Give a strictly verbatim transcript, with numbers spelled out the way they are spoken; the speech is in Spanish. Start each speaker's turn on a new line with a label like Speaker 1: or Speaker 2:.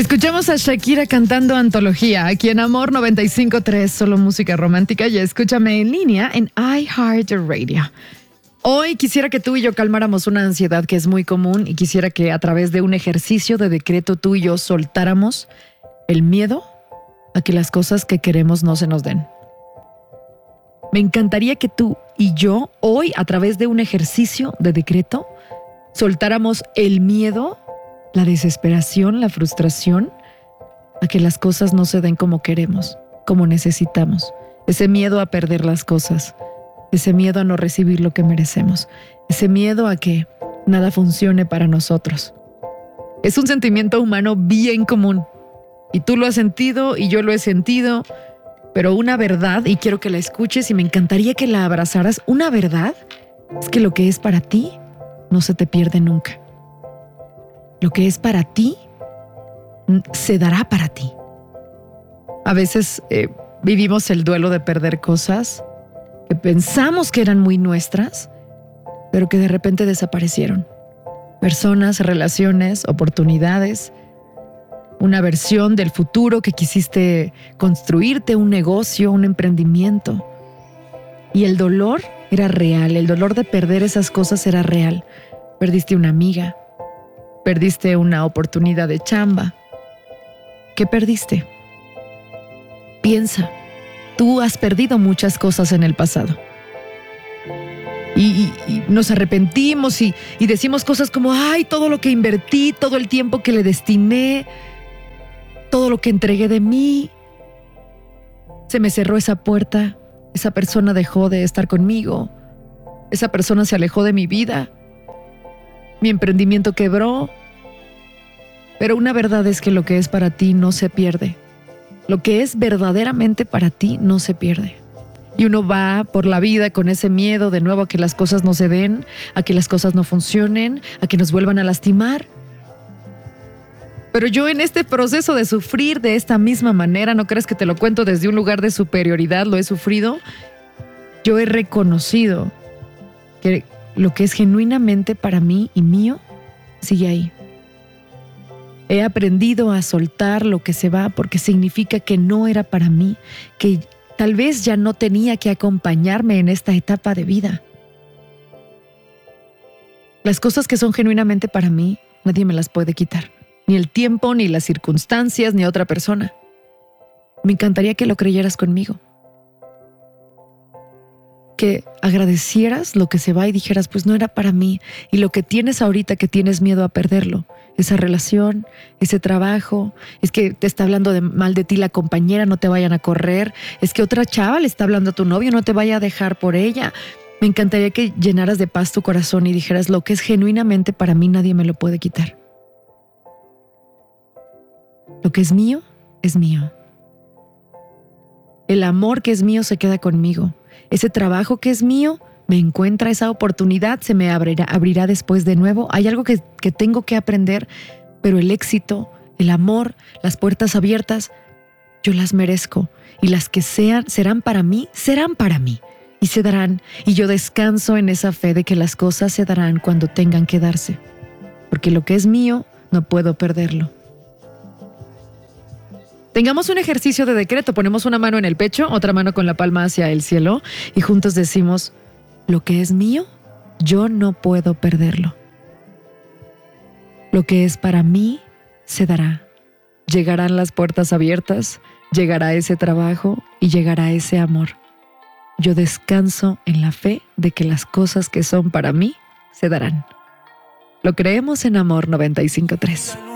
Speaker 1: Escuchamos a Shakira cantando Antología, aquí en Amor noventa y cinco punto tres, solo música romántica, y escúchame en línea en iHeartRadio. Hoy quisiera que tú y yo calmáramos una ansiedad que es muy común y quisiera que a través de un ejercicio de decreto tú y yo soltáramos el miedo a que las cosas que queremos no se nos den. Me encantaría que tú y yo hoy a través de un ejercicio de decreto soltáramos el miedo, la desesperación, la frustración a que las cosas no se den como queremos, como necesitamos. Ese miedo a perder las cosas, ese miedo a no recibir lo que merecemos, ese miedo a que nada funcione para nosotros. Es un sentimiento humano bien común y tú lo has sentido y yo lo he sentido, pero una verdad, y quiero que la escuches y me encantaría que la abrazaras, una verdad es que lo que es para ti no se te pierde nunca. Lo que es para ti, se dará para ti. A veces eh, vivimos el duelo de perder cosas que pensamos que eran muy nuestras, pero que de repente desaparecieron. Personas, relaciones, oportunidades, una versión del futuro que quisiste construirte, un negocio, un emprendimiento. Y el dolor era real, el dolor de perder esas cosas era real. Perdiste una amiga, perdiste una oportunidad de chamba. ¿Qué perdiste? Piensa, tú has perdido muchas cosas en el pasado. Y, y, y nos arrepentimos y, y decimos cosas como, ay, todo lo que invertí, todo el tiempo que le destiné, todo lo que entregué de mí. Se me cerró esa puerta, esa persona dejó de estar conmigo, esa persona se alejó de mi vida. Mi emprendimiento quebró, pero una verdad es que lo que es para ti no se pierde. Lo que es verdaderamente para ti no se pierde. Y uno va por la vida con ese miedo de nuevo a que las cosas no se den, a que las cosas no funcionen, a que nos vuelvan a lastimar. Pero yo en este proceso de sufrir de esta misma manera, no creas que te lo cuento desde un lugar de superioridad, lo he sufrido, yo he reconocido que lo que es genuinamente para mí y mío, sigue ahí. He aprendido a soltar lo que se va porque significa que no era para mí, que tal vez ya no tenía que acompañarme en esta etapa de vida. Las cosas que son genuinamente para mí, nadie me las puede quitar. Ni el tiempo, ni las circunstancias, ni otra persona. Me encantaría que lo creyeras conmigo. Que agradecieras lo que se va y dijeras, pues no era para mí. Y lo que tienes ahorita que tienes miedo a perderlo, esa relación, ese trabajo, es que te está hablando de mal de ti la compañera, no te vayan a correr, es que otra chava le está hablando a tu novio, no te vaya a dejar por ella. Me encantaría que llenaras de paz tu corazón y dijeras, lo que es genuinamente para mí nadie me lo puede quitar. Lo que es mío, es mío. El amor que es mío se queda conmigo. Ese trabajo que es mío me encuentra, esa oportunidad se me abrirá, abrirá después de nuevo. Hay algo que, que tengo que aprender, pero el éxito, el amor, las puertas abiertas, yo las merezco. Y las que sean, serán para mí, serán para mí. Y se darán. Y yo descanso en esa fe de que las cosas se darán cuando tengan que darse. Porque lo que es mío, no puedo perderlo. Tengamos un ejercicio de decreto, ponemos una mano en el pecho, otra mano con la palma hacia el cielo y juntos decimos, lo que es mío, yo no puedo perderlo. Lo que es para mí, se dará. Llegarán las puertas abiertas, llegará ese trabajo y llegará ese amor. Yo descanso en la fe de que las cosas que son para mí, se darán. Lo creemos en Amor noventa y cinco punto tres.